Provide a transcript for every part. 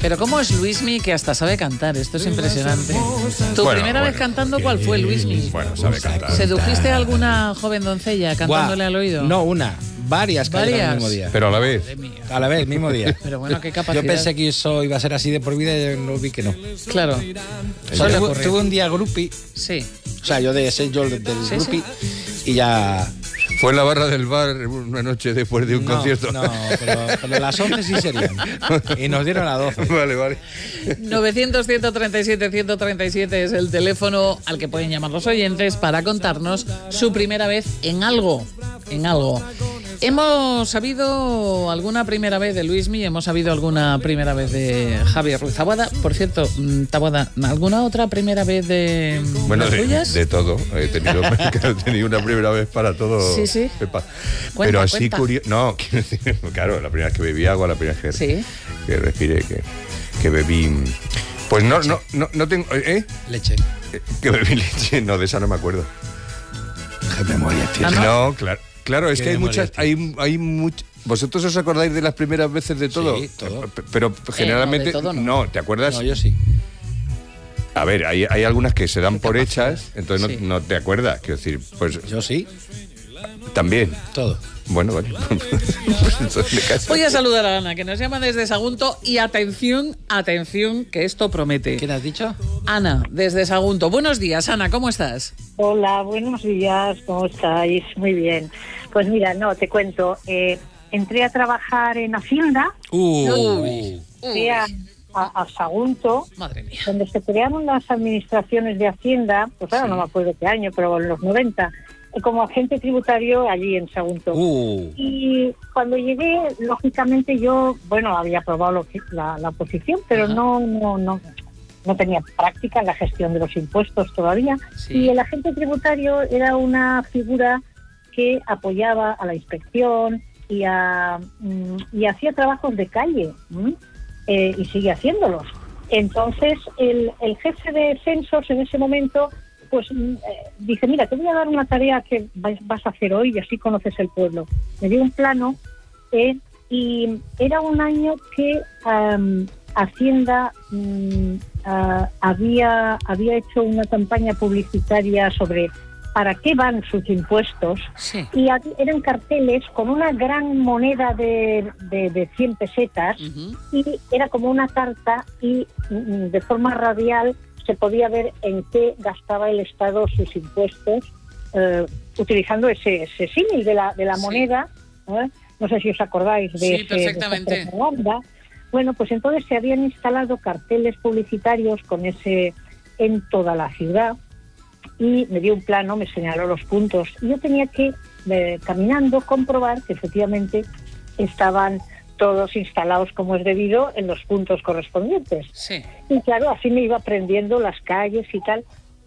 Pero ¿cómo es Luismi que hasta sabe cantar? Esto es impresionante. ¿Tu primera vez cantando cuál fue, Luismi? Bueno, sabe cantar. ¿Sedujiste a alguna joven doncella cantándole al oído? No, una. Varias cayeron el mismo día. Pero a la vez. A la vez, mismo día. Pero bueno, qué capacidad. Yo pensé que eso iba a ser así de por vida y no vi que no. Claro. Tuve un día groupie. Sí. O sea, yo de ser yo del groupie y ya... Fue en la barra del bar una noche después de un concierto. No, pero las 11 sí serían. Y nos dieron a 12. Vale. 900-137-137 es el teléfono al que pueden llamar los oyentes para contarnos su primera vez en algo. Hemos sabido alguna primera vez de Luismi, hemos sabido alguna primera vez de Javier Ruiz Taboada. Por cierto, Taboada, ¿alguna otra primera vez de bueno, las tuyas? De todo. He tenido una primera vez para todo. Sí. Pepa. Pero así curioso. No, quiero decir, claro, la primera vez que bebí agua, la primera vez que respiré, que bebí. Pues no tengo. Leche. Que bebí leche. No, de esa no me acuerdo. ¿Qué memoria tienes? No, claro. Claro, es que hay muchas. ¿Vosotros os acordáis de las primeras veces de todo? Sí, todo. Pero generalmente. No, de todo no, ¿te acuerdas? No, yo sí. A ver, hay algunas que se dan por hechas, entonces no te acuerdas. Quiero decir, pues. Yo sí. También. Todo. Bueno, vale. Voy a saludar a Ana, que nos llama desde Sagunto. Y atención, que esto promete. ¿Quién has dicho? Ana, desde Sagunto. Buenos días, Ana, ¿cómo estás? Hola, buenos días, ¿cómo estáis? Muy bien. Pues mira, te cuento. Entré a trabajar en Hacienda. Fui a Sagunto. Madre mía. Donde se crearon las administraciones de Hacienda, pues ahora no me acuerdo qué año, pero en los 90, como agente tributario allí en Sagunto. Y cuando llegué, lógicamente yo, había aprobado la oposición, pero no tenía práctica en la gestión de los impuestos todavía. Sí. Y el agente tributario era una figura que apoyaba a la inspección y hacía trabajos de calle, y sigue haciéndolos. Entonces, el jefe de censos en ese momento pues dice, mira, te voy a dar una tarea que vas a hacer hoy y así conoces el pueblo. Me dio un plano y era un año que Hacienda había hecho una campaña publicitaria sobre para qué van sus impuestos, y eran carteles con una gran moneda de 100 pesetas, y era como una carta, y de forma radial se podía ver en qué gastaba el Estado sus impuestos, utilizando ese símil de la moneda. No sé si os acordáis de esa propaganda. Bueno, pues entonces se habían instalado carteles publicitarios con ese en toda la ciudad, y me dio un plano, me señaló los puntos, y yo tenía que, caminando, comprobar que efectivamente estaban todos instalados como es debido en los puntos correspondientes. Sí. Y claro, así me iba aprendiendo las calles y tal,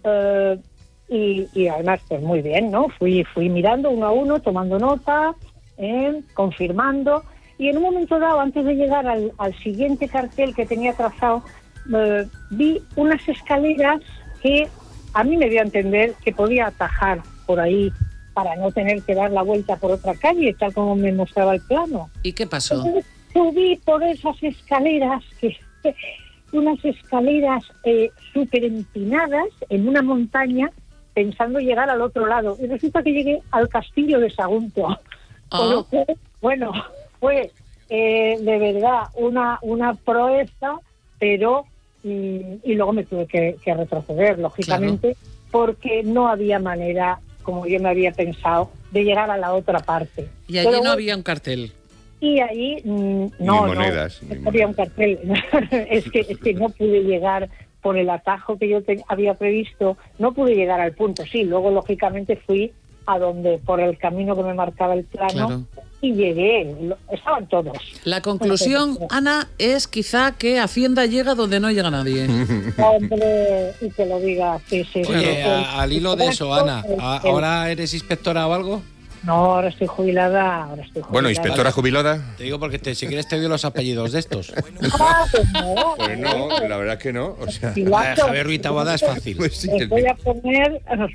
y además pues muy bien, ¿no? Fui mirando uno a uno, tomando nota, confirmando, y en un momento dado, antes de llegar al siguiente cartel que tenía trazado, vi unas escaleras que a mí me dio a entender que podía atajar por ahí para no tener que dar la vuelta por otra calle, tal como me mostraba el plano. ¿Y qué pasó? Entonces, subí por esas escaleras, unas escaleras súper empinadas en una montaña, pensando llegar al otro lado. Y resulta que llegué al castillo de Sagunto. Por lo que, bueno, fue de verdad una proeza, pero... Y luego me tuve que retroceder, lógicamente, porque no había manera, como yo me había pensado, de llegar a la otra parte. Y allí no había un cartel. Y ahí no había un cartel. es que no pude llegar por el atajo que yo había previsto, no pude llegar al punto. Sí, luego lógicamente fui a donde, por el camino que me marcaba el plano, y llegué, estaban todos. La conclusión, Ana, es quizá que Hacienda llega donde no llega nadie. Hombre, y que lo diga, sí. Oye, al hilo de eso, Ana, ¿ahora eres inspectora o algo? No, ahora estoy jubilada. Bueno, inspectora jubilada. Te digo porque si quieres te doy los apellidos de estos. Pues no. Pues no, la verdad es que no. O sea, Javier Ruiz Taboada es fácil. Pues sí, Les voy a poner...